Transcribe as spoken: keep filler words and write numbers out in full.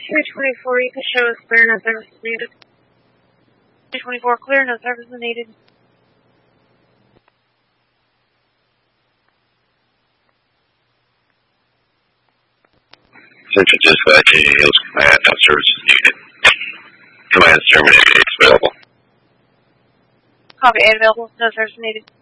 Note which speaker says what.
Speaker 1: three twenty-four, you can show us clear, no service is needed. three twenty-four, clear, no service is needed.
Speaker 2: Central Dispatch, J J Hills Command, no service is needed. Command is terminated, it's available.
Speaker 1: Copy, eight available, no service needed.